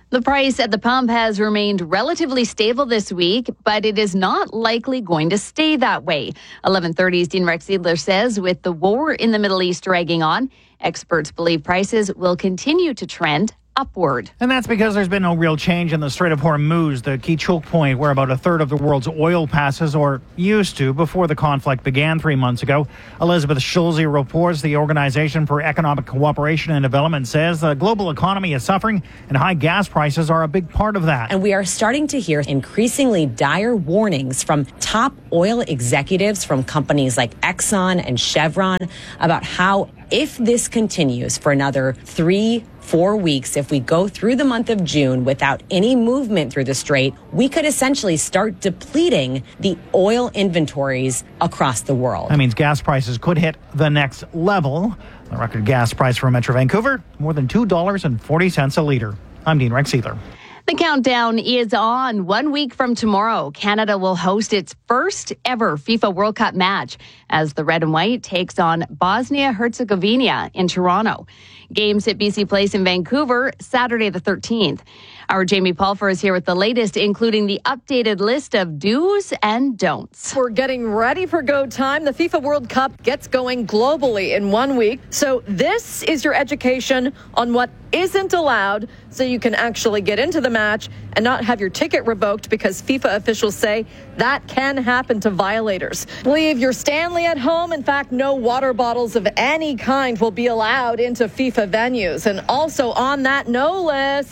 The price at the pump has remained relatively stable this week, but it is not likely going to stay that way. eleven thirty's Dean Rex Seidler says with the war in the Middle East dragging on, experts believe prices will continue to trend upward. And that's because there's been no real change in the Strait of Hormuz, the key choke point where about a third of the world's oil passes, or used to, before the conflict began three months ago. Elizabeth Schulze reports the Organization for Economic Cooperation and Development says the global economy is suffering and high gas prices are a big part of that. And we are starting to hear increasingly dire warnings from top oil executives from companies like Exxon and Chevron about how if this continues for another three, four weeks, if we go through the month of June without any movement through the strait, we could essentially start depleting the oil inventories across the world. That means gas prices could hit the next level. The record gas price for Metro Vancouver, more than two dollars and forty cents a litre. I'm Dean Rex Seidler. The countdown is on. One week from tomorrow, Canada will host its first ever FIFA World Cup match as the Red and White takes on Bosnia-Herzegovina in Toronto. Games at B C Place in Vancouver, Saturday the thirteenth. Our Jamie Pulfer is here with the latest, including the updated list of do's and don'ts. We're getting ready for go time. The FIFA World Cup gets going globally in one week. So this is your education on what isn't allowed so you can actually get into the match and not have your ticket revoked, because FIFA officials say that can happen to violators. Leave your Stanley at home. In fact, no water bottles of any kind will be allowed into FIFA venues. And also on that no list,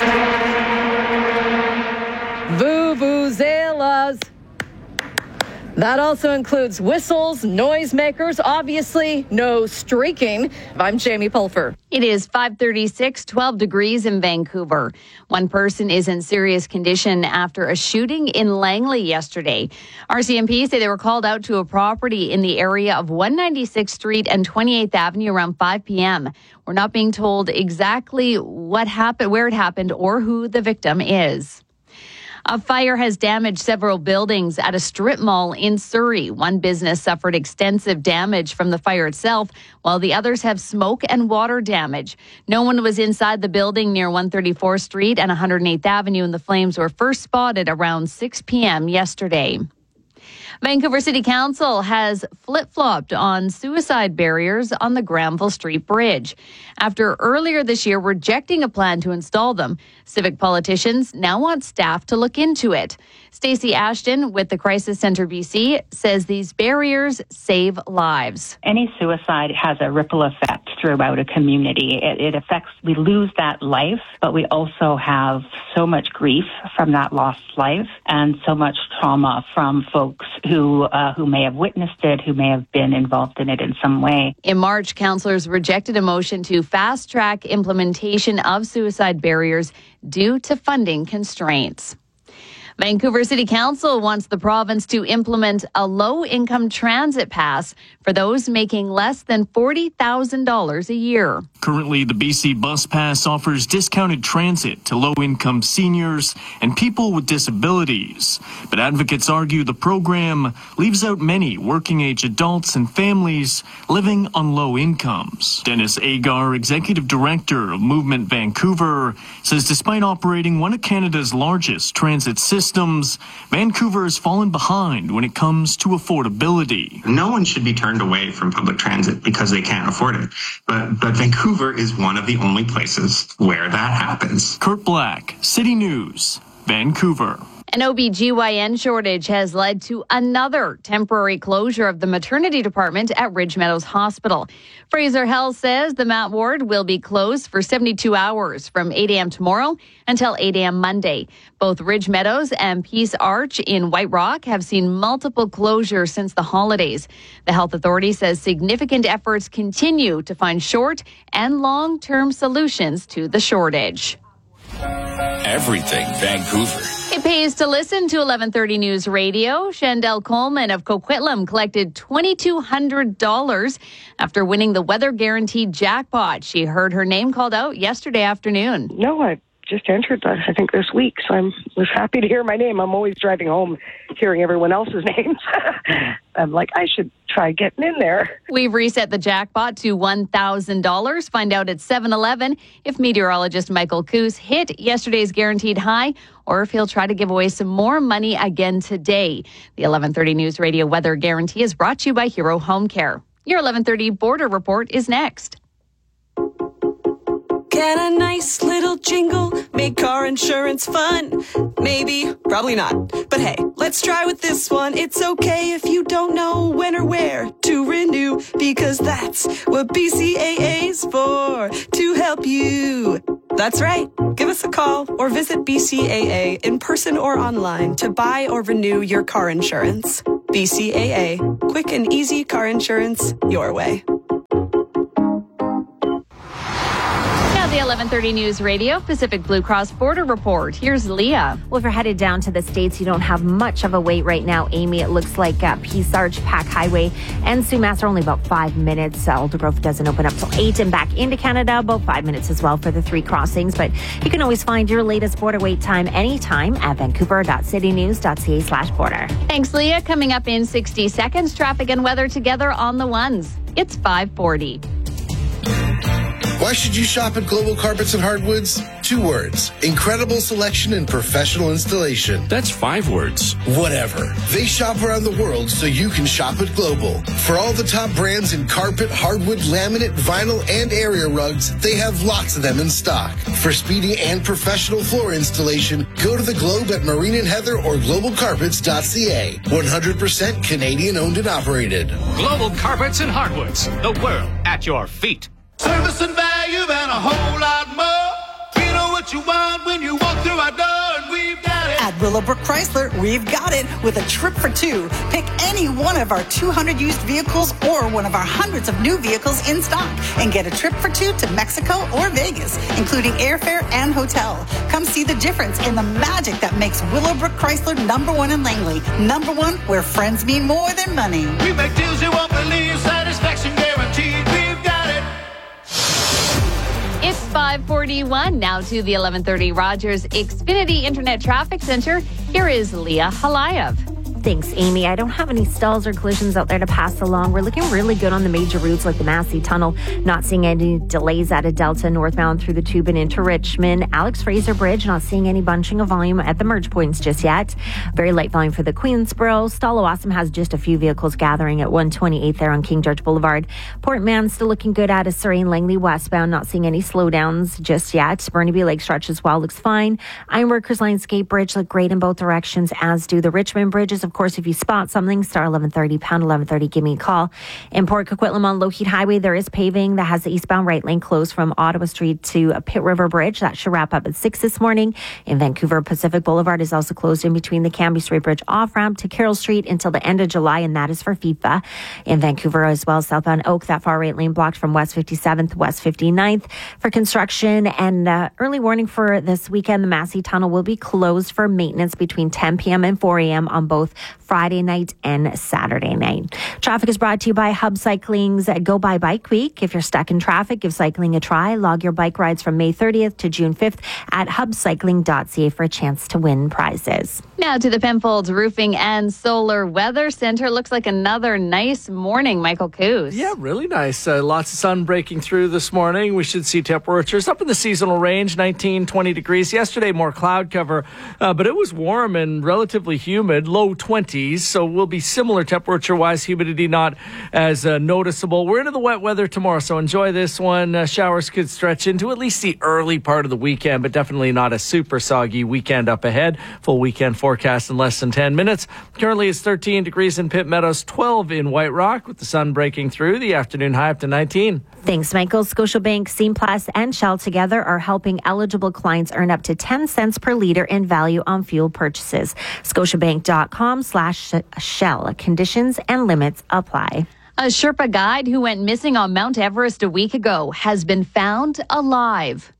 vuvuzelas. That also includes whistles, noisemakers, obviously no streaking. I'm Jamie Pulfer. It is five thirty-six, twelve degrees in Vancouver. One person is in serious condition after a shooting in Langley yesterday. R C M P say they were called out to a property in the area of one ninety-sixth Street and twenty-eighth Avenue around five p.m. We're not being told exactly what happened, where it happened, or who the victim is. A fire has damaged several buildings at a strip mall in Surrey. One business suffered extensive damage from the fire itself, while the others have smoke and water damage. No one was inside the building near one thirty-fourth Street and one hundred eighth Avenue, and the flames were first spotted around six p.m. yesterday. Vancouver City Council has flip-flopped on suicide barriers on the Granville Street Bridge. After earlier this year rejecting a plan to install them, civic politicians now want staff to look into it. Stacey Ashton with the Crisis Centre B C says these barriers save lives. Any suicide has a ripple effect throughout a community. It, it affects, we lose that life, but we also have so much grief from that lost life and so much trauma from folks who uh, who may have witnessed it, who may have been involved in it in some way. In March, councillors rejected a motion to fast-track implementation of suicide barriers due to funding constraints. Vancouver City Council wants the province to implement a low-income transit pass for those making less than forty thousand dollars a year. Currently, the B C Bus Pass offers discounted transit to low-income seniors and people with disabilities. But advocates argue the program leaves out many working-age adults and families living on low incomes. Dennis Agar, Executive Director of Movement Vancouver, says despite operating one of Canada's largest transit systems, Systems, Vancouver has fallen behind when it comes to affordability. No one should be turned away from public transit because they can't afford it. But, but Vancouver is one of the only places where that happens. Kurt Black, City News, Vancouver. An O B G Y N shortage has led to another temporary closure of the maternity department at Ridge Meadows Hospital. Fraser Health says the mat ward will be closed for seventy-two hours from eight a.m. tomorrow until eight a.m. Monday. Both Ridge Meadows and Peace Arch in White Rock have seen multiple closures since the holidays. The health authority says significant efforts continue to find short and long-term solutions to the shortage. Everything Vancouver. It pays to listen to eleven thirty News Radio. Chandel Coleman of Coquitlam collected two thousand two hundred dollars after winning the Weather Guaranteed jackpot. She heard her name called out yesterday afternoon. No, I just entered, the, I think, this week. So I was happy to hear my name. I'm always driving home hearing everyone else's names. I'm like, I should try getting in there. We've reset the jackpot to one thousand dollars. Find out at seven eleven if meteorologist Michael Coos hit yesterday's guaranteed high or if he'll try to give away some more money again today. The eleven thirty News Radio Weather Guarantee is brought to you by Hero Home Care. Your eleven thirty Border Report is next. Can a nice little jingle make car insurance fun? Maybe, probably not. But hey, let's try with this one. It's okay if you don't know when or where to renew, because that's what B C A A is for, to help you. That's right. Give us a call or visit B C A A in person or online to buy or renew your car insurance. B C A A. Quick and easy car insurance your way. The eleven thirty News Radio Pacific Blue Cross Border Report. Here's Leah. Well, if you're headed down to the States, you don't have much of a wait right now, Amy. It looks like uh, Peace Arch, Pack Highway, and Sumas are only about five minutes. Uh, Aldergrove doesn't open up till eight, and back into Canada, about five minutes as well for the three crossings. But you can always find your latest border wait time anytime at vancouver.citynews.ca slash border. Thanks, Leah. Coming up in sixty seconds, traffic and weather together on the ones. It's five forty. Why should you shop at Global Carpets and Hardwoods? Two words. Incredible selection and professional installation. That's five words. Whatever. They shop around the world so you can shop at Global. For all the top brands in carpet, hardwood, laminate, vinyl, and area rugs, they have lots of them in stock. For speedy and professional floor installation, go to the Globe at Marine and Heather or global carpets dot c a. one hundred percent Canadian owned and operated. Global Carpets and Hardwoods. The world at your feet. Service and value and a whole lot more. You know what you want when you walk through our door, and we've got it. At Willowbrook Chrysler, we've got it with a trip for two. Pick any one of our two hundred used vehicles or one of our hundreds of new vehicles in stock and get a trip for two to Mexico or Vegas, including airfare and hotel. Come see the difference in the magic that makes Willowbrook Chrysler number one in Langley. Number one, where friends mean more than money. We make deals you won't believe, satisfaction guaranteed. We've got it. It's five forty-one. Now to the eleven thirty Rogers Xfinity Internet Traffic Center. Here is Leah Halayev. Thanks, Amy. I don't have any stalls or collisions out there to pass along. We're looking really good on the major routes like the Massey Tunnel. Not seeing any delays out of Delta northbound through the Tube and into Richmond. Alex Fraser Bridge, not seeing any bunching of volume at the merge points just yet. Very light volume for the Queensboro. Stallawasam has just a few vehicles gathering at one twenty-eight there on King George Boulevard. Port Mann still looking good out of Surrey and Langley westbound. Not seeing any slowdowns just yet. Burnaby Lake stretch as well looks fine. Ironworkers Line Skate Bridge look great in both directions, as do the Richmond bridges. Of course, if you spot something, star eleven thirty, pound eleven thirty, give me a call. In Port Coquitlam on Lougheed Highway, there is paving that has the eastbound right lane closed from Ottawa Street to Pitt River Bridge. That should wrap up at six this morning. In Vancouver, Pacific Boulevard is also closed in between the Cambie Street Bridge off-ramp to Carroll Street until the end of July, and that is for FIFA. In Vancouver as well, southbound Oak, that far right lane blocked from West fifty-seventh to West fifty-ninth for construction. And uh, early warning for this weekend, the Massey Tunnel will be closed for maintenance between ten p.m. and four a.m. on both Friday night and Saturday night. Traffic is brought to you by Hub Cycling's Go By Bike Week. If you're stuck in traffic, give cycling a try. Log your bike rides from May thirtieth to June fifth at hub cycling dot c a for a chance to win prizes. Now to the Penfolds Roofing and Solar Weather Center. Looks like another nice morning, Michael Coos. Yeah, really nice. Uh, lots of sun breaking through this morning. We should see temperatures up in the seasonal range, nineteen, twenty degrees. Yesterday, more cloud cover, uh, but it was warm and relatively humid, low twenties. So we'll be similar temperature-wise, humidity not as uh, noticeable. We're into the wet weather tomorrow, so enjoy this one. Uh, showers could stretch into at least the early part of the weekend, but definitely not a super soggy weekend up ahead. Full weekend forecast in less than ten minutes. Currently, it's thirteen degrees in Pitt Meadows, twelve in White Rock, with the sun breaking through. The afternoon high up to nineteen. Thanks, Michael. Scotiabank, Simplus, and Shell together are helping eligible clients earn up to ten cents per litre in value on fuel purchases. Scotiabank.com slash Shell. Conditions and limits apply. A Sherpa guide who went missing on Mount Everest a week ago has been found alive.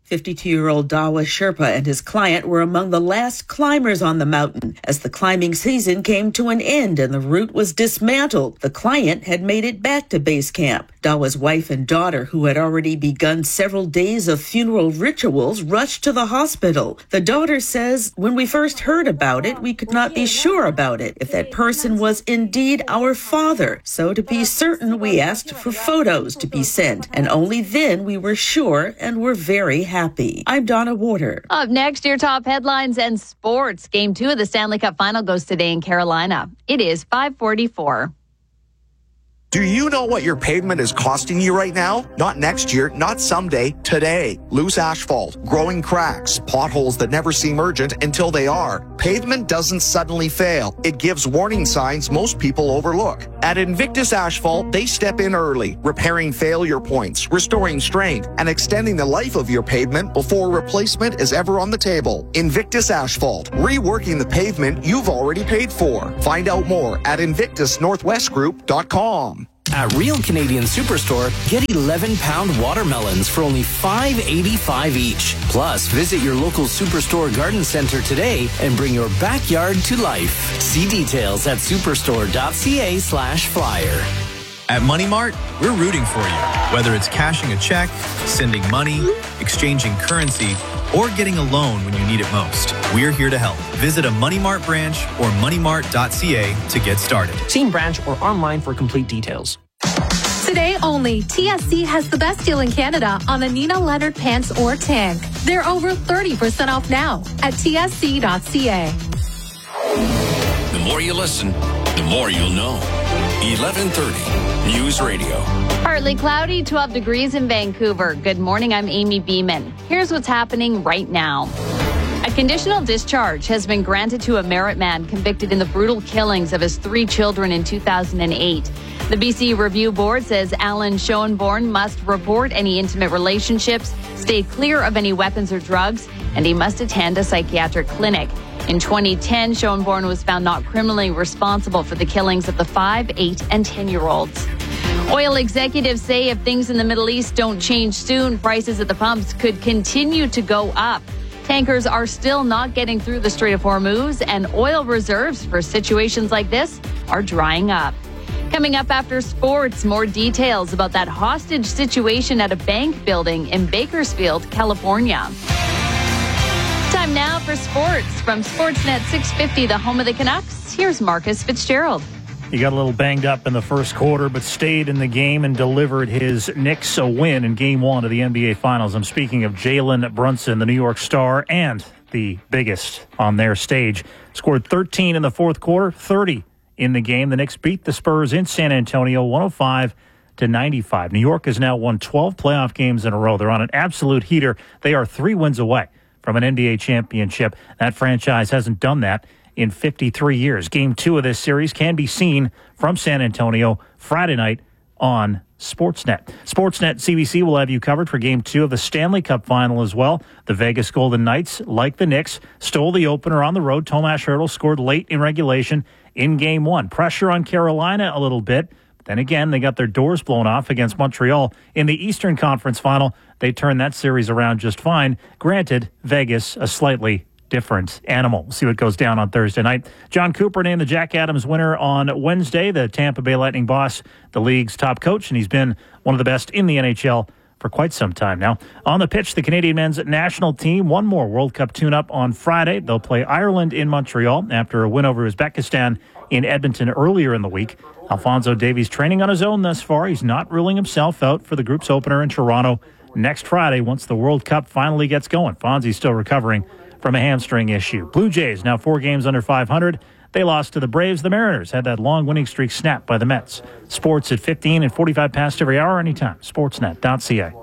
fifty-two-year-old Dawa Sherpa and his client were among the last climbers on the mountain. As the climbing season came to an end and the route was dismantled, the client had made it back to base camp. Dawa's wife and daughter, who had already begun several days of funeral rituals, rushed to the hospital. The daughter says, "When we first heard about it, we could not be sure about it, if that person was indeed our father. So to be certain, we asked for photos to be sent, and only then we were sure and were very happy. Happy. I'm Donna Warder. Up next, your top headlines and sports. Game two of the Stanley Cup Final goes today in Carolina. It is five forty-four. Do you know what your pavement is costing you right now? Not next year, not someday, today. Loose asphalt, growing cracks, potholes that never seem urgent until they are. Pavement doesn't suddenly fail. It gives warning signs most people overlook. At Invictus Asphalt, they step in early, repairing failure points, restoring strength, and extending the life of your pavement before replacement is ever on the table. Invictus Asphalt, reworking the pavement you've already paid for. Find out more at invictus northwest group dot com. At Real Canadian Superstore, get eleven pound watermelons for only five eighty-five each. Plus, visit your local Superstore garden center today and bring your backyard to life. See details at superstore.ca slash flyer. At Money Mart, we're rooting for you. Whether it's cashing a check, sending money, exchanging currency, or getting a loan when you need it most, we're here to help. Visit a Money Mart branch or money mart dot c a to get started. See in branch or online for complete details. Today only, T S C has the best deal in Canada on the Nina Leonard pants or tank. They're over thirty percent off now at t s c dot c a. The more you listen, the more you'll know. eleven thirty News Radio. Partly cloudy, twelve degrees in Vancouver. Good morning, I'm Amy Beeman. Here's what's happening right now. A conditional discharge has been granted to a Merritt man convicted in the brutal killings of his three children in two thousand eight. The B C Review Board says Alan Schoenborn must report any intimate relationships, stay clear of any weapons or drugs, and he must attend a psychiatric clinic. In twenty ten, Schoenborn was found not criminally responsible for the killings of the five, eight, and ten-year-olds. Oil executives say if things in the Middle East don't change soon, prices at the pumps could continue to go up. Tankers are still not getting through the Strait of Hormuz, and oil reserves for situations like this are drying up. Coming up after sports, more details about that hostage situation at a bank building in Bakersfield, California. Time now for sports from Sportsnet six fifty, the home of the Canucks. Here's Marcus Fitzgerald. He got a little banged up in the first quarter, but stayed in the game and delivered his Knicks a win in Game one of the N B A Finals. I'm speaking of Jalen Brunson, the New York Star, and the biggest on their stage. Scored thirteen in the fourth quarter, thirty in the game. The Knicks beat the Spurs in San Antonio, one oh five to ninety-five. New York has now won twelve playoff games in a row. They're on an absolute heater. They are three wins away from an N B A championship. That franchise hasn't done that in fifty-three years. Game two of this series can be seen from San Antonio Friday night on Sportsnet. Sportsnet C B C will have you covered for Game two of the Stanley Cup Final as well. The Vegas Golden Knights, like the Knicks, stole the opener on the road. Tomas Hertl scored late in regulation in Game one. Pressure on Carolina a little bit. Then again, they got their doors blown off against Montreal in the Eastern Conference Final. They turned that series around just fine. Granted, Vegas a slightly different animal. We'll see what goes down on Thursday night. John Cooper named the Jack Adams winner on Wednesday. The Tampa Bay Lightning boss, the league's top coach, and he's been one of the best in the N H L for quite some time now. On the pitch, the Canadian men's national team, one more World Cup tune-up on Friday. They'll play Ireland in Montreal after a win over Uzbekistan in Edmonton earlier in the week. Alphonso Davies training on his own thus far. He's not ruling himself out for the group's opener in Toronto next Friday once the World Cup finally gets going. Fonzie's still recovering from a hamstring issue. Blue Jays now four games under five hundred. They lost to the Braves. The Mariners had that long winning streak snapped by the Mets. Sports at fifteen and forty-five past every hour anytime. Sportsnet dot c a.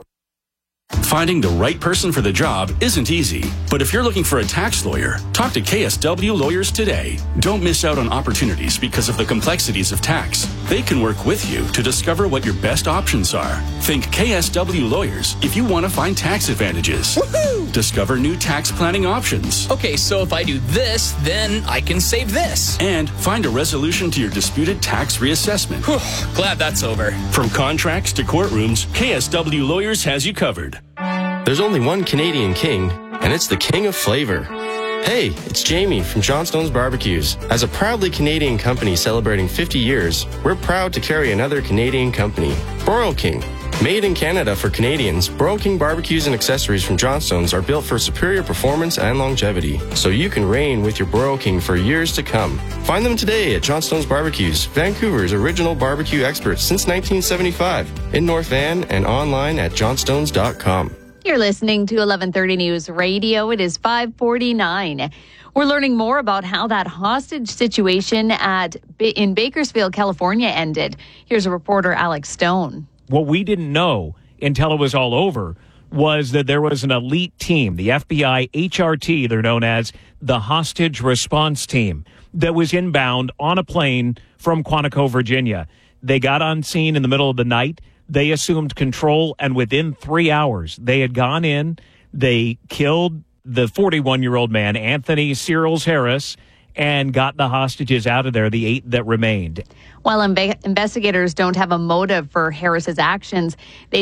Finding the right person for the job isn't easy, but if you're looking for a tax lawyer, talk to K S W Lawyers today. Don't miss out on opportunities because of the complexities of tax. They can work with you to discover what your best options are. Think K S W Lawyers if you want to find tax advantages. Woohoo! Discover new tax planning options. Okay, so if I do this, then I can save this. And find a resolution to your disputed tax reassessment. Whew, glad that's over. From contracts to courtrooms, K S W Lawyers has you covered. There's only one Canadian king, and it's the king of flavor. Hey, it's Jamie from Johnstone's Barbecues. As a proudly Canadian company celebrating fifty years, we're proud to carry another Canadian company, Broil King. Made in Canada for Canadians, Broil King barbecues and accessories from Johnstone's are built for superior performance and longevity, so you can reign with your Broil King for years to come. Find them today at Johnstone's Barbecues, Vancouver's original barbecue experts since nineteen seventy-five, in North Van and online at johnstones dot com. You're listening to eleven thirty News Radio. It is five forty-nine. We're learning more about how that hostage situation at in Bakersfield, California ended. Here's a reporter, Alex Stone. What we didn't know until it was all over was that there was an elite team, the F B I H R T, they're known as the Hostage Response Team, that was inbound on a plane from Quantico, Virginia. They got on scene in the middle of the night. They assumed control, and within three hours, they had gone in. They killed the forty-one-year-old man, Anthony Searles Harris, and got the hostages out of there, the eight that remained. While imbe- investigators don't have a motive for Harris's actions, they